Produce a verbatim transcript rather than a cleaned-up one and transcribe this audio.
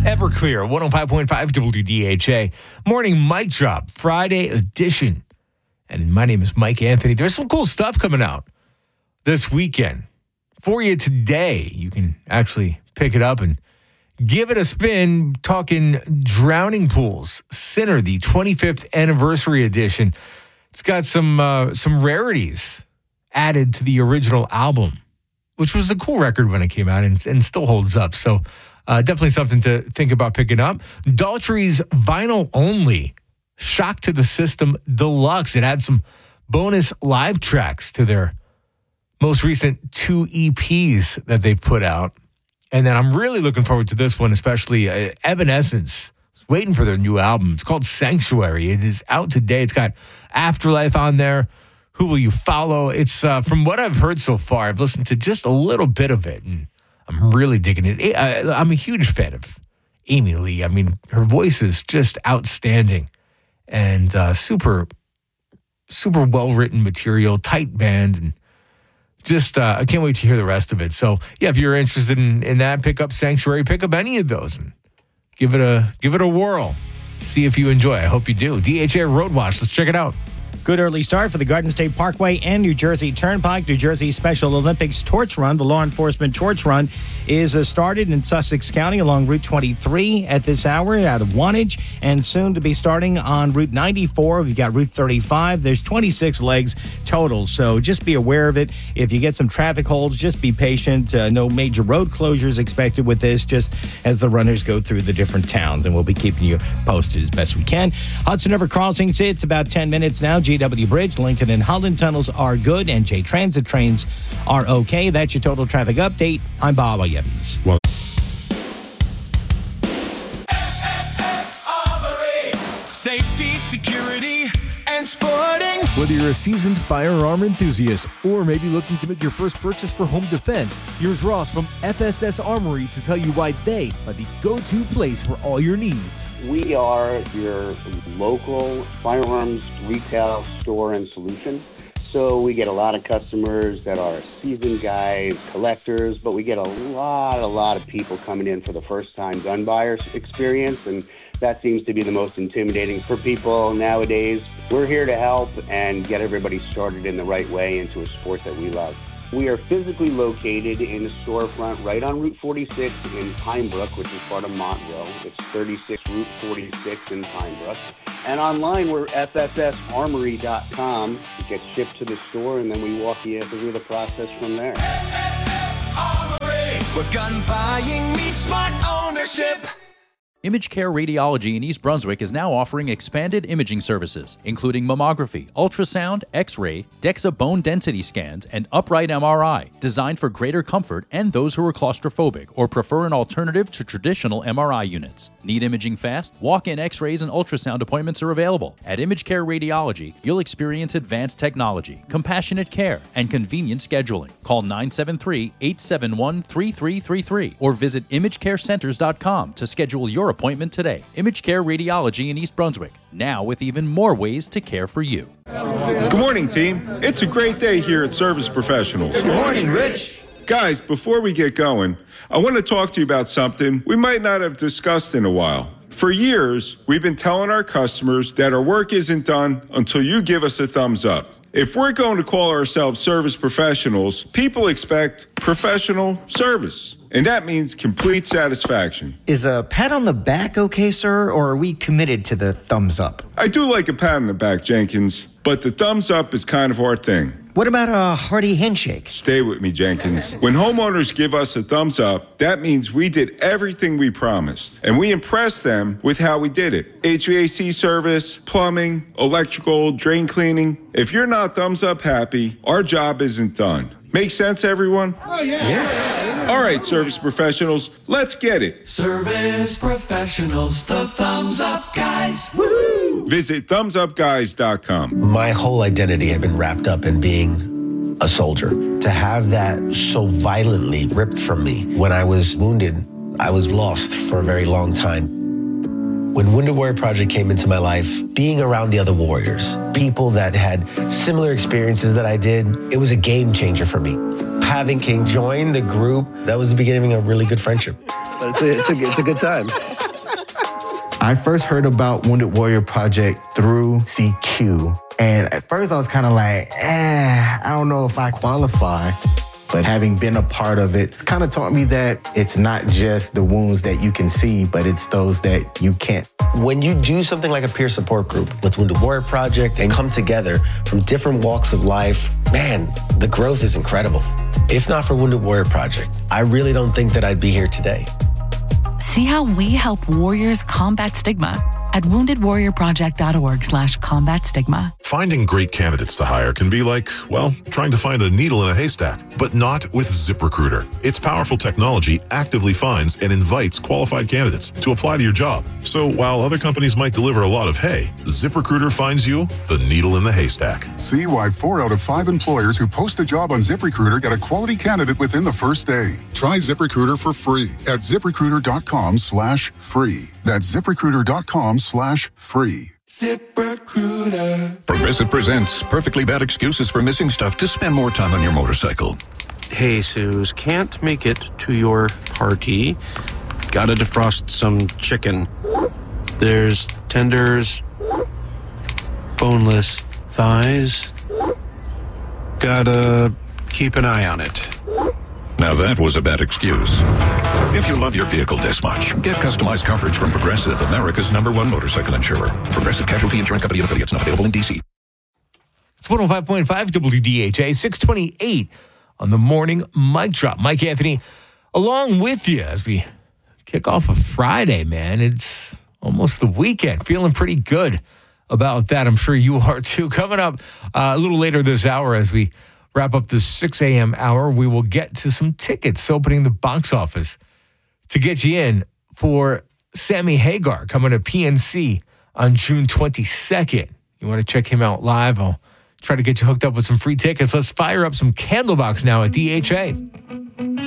Everclear, one oh five point five W D H A. Morning Mic Drop, Friday edition. And my name is Mike Anthony. There's some cool stuff coming out this weekend. For you today, you can actually pick it up and give it a spin. Talking Drowning Pools, Sinner, the twenty-fifth anniversary edition. It's got some uh, some rarities added to the original album, which was a cool record when it came out and, and still holds up. So uh, definitely something to think about picking up. Daltry's Vinyl Only, Shock to the System Deluxe. It had some bonus live tracks to their most recent two E Ps that they've put out. And then I'm really looking forward to this one, especially uh, Evanescence. I was waiting for their new album. It's called Sanctuary. It is out today. It's got Afterlife on there. Who Will You Follow? It's uh, from what I've heard so far, I've listened to just a little bit of it, and I'm really digging it. I, I'm a huge fan of Amy Lee. I mean, her voice is just outstanding and uh, super, super well-written material, tight band, and just uh, I can't wait to hear the rest of it. So, yeah, if you're interested in, in that, pick up Sanctuary, pick up any of those, and give it a give it a whirl. See if you enjoy. I hope you do. D H A Road Watch. Let's check it out. Good early start for the Garden State Parkway and New Jersey Turnpike. New Jersey Special Olympics Torch Run, the law enforcement torch run, is uh, started in Sussex County along Route twenty-three at this hour out of Wantage, and soon to be starting on Route ninety-four. We've got Route thirty-five. There's twenty-six legs total, so just be aware of it. If you get some traffic holds, just be patient. Uh, no major road closures expected with this, just as the runners go through the different towns, and we'll be keeping you posted as best we can. Hudson River Crossings, it's about ten minutes now. G W Bridge, Lincoln and Holland tunnels are good, and J Transit trains are okay. That's your total traffic update. I'm Bob Williams. Well, safety, security, and sporting. Whether you're a seasoned firearm enthusiast or maybe looking to make your first purchase for home defense, here's Ross from F S S Armory to tell you why they are the go-to place for all your needs. We are your local firearms retail store and solution. So we get a lot of customers that are seasoned guys, collectors, but we get a lot, a lot of people coming in for the first time gun buyer experience, and that seems to be the most intimidating for people nowadays. We're here to help and get everybody started in the right way into a sport that we love. We are physically located in a storefront right on Route forty-six in Pine Brook, which is part of Montville. It's thirty-six Route forty-six in Pine Brook. And online, we're F S S armory dot com. It gets shipped to the store, and then we walk you through the process from there. F S S Armory, where gun buying meets smart ownership. Image Care Radiology in East Brunswick is now offering expanded imaging services, including mammography, ultrasound, X-ray, DEXA bone density scans, and upright M R I, designed for greater comfort and those who are claustrophobic or prefer an alternative to traditional M R I units. Need imaging fast? Walk-in X-rays and ultrasound appointments are available. At Image Care Radiology, you'll experience advanced technology, compassionate care, and convenient scheduling. Call nine seven three, eight seven one, three three three three or visit image care centers dot com to schedule your appointment today. Image Care Radiology in East Brunswick, now with even more ways to care for you. Good morning, team. It's a great day here at Service Professionals. Good morning, Rich. Guys, before we get going, I want to talk to you about something we might not have discussed in a while. For years, we've been telling our customers that our work isn't done until you give us a thumbs up. If we're going to call ourselves service professionals, people expect professional service, and that means complete satisfaction. Is a pat on the back okay, sir, or are we committed to the thumbs up? I do like a pat on the back, Jenkins, but the thumbs up is kind of our thing. What about a hearty handshake? Stay with me, Jenkins. When homeowners give us a thumbs up, that means we did everything we promised, and we impressed them with how we did it. H V A C service, plumbing, electrical, drain cleaning. If you're not thumbs up happy, our job isn't done. Make sense, everyone? Oh, yeah. Yeah. All right, service professionals, let's get it. Service professionals, the thumbs up guys. Woo! Visit thumbs up guys dot com. My whole identity had been wrapped up in being a soldier. To have that so violently ripped from me when I was wounded, I was lost for a very long time. When Wounded Warrior Project came into my life, being around the other warriors, people that had similar experiences that I did, it was a game changer for me. Having King join the group, that was the beginning of a really good friendship. But it's a, it's a, it's a good time. I first heard about Wounded Warrior Project through C Q. And at first I was kind of like, eh, I don't know if I qualify. But having been a part of it, it's kind of taught me that it's not just the wounds that you can see, but it's those that you can't. When you do something like a peer support group with Wounded Warrior Project and come together from different walks of life, man, the growth is incredible. If not for Wounded Warrior Project, I really don't think that I'd be here today. See how we help warriors combat stigma at wounded warrior project dot org slash combat stigma. Finding great candidates to hire can be like, well, trying to find a needle in a haystack, but not with ZipRecruiter. Its powerful technology actively finds and invites qualified candidates to apply to your job. So while other companies might deliver a lot of hay, ZipRecruiter finds you the needle in the haystack. See why four out of five employers who post a job on ZipRecruiter get a quality candidate within the first day. Try ZipRecruiter for free at ZipRecruiter.com slash free. That's ZipRecruiter.com slash free. ZipRecruiter. Progressive presents Perfectly Bad Excuses for Missing Stuff to Spend More Time on Your Motorcycle. Hey, Suze, can't make it to your party. Gotta defrost some chicken. There's tenders, boneless thighs. Gotta keep an eye on it. Now that was a bad excuse. If you love your vehicle this much, get customized coverage from Progressive, America's number one motorcycle insurer. Progressive Casualty Insurance Company and affiliates, not available in D C. It's one oh five point five W D H A, six twenty-eight on the morning mic drop. Mike Anthony along with you as we kick off a Friday, man. It's almost the weekend. Feeling pretty good about that. I'm sure you are too. Coming up uh, a little later this hour as we wrap up the six a.m. hour, we will get to some tickets opening the box office to get you in for Sammy Hagar coming to P N C on June twenty-second. You want to check him out live? I'll try to get you hooked up with some free tickets. Let's fire up some Candlebox now at D H A.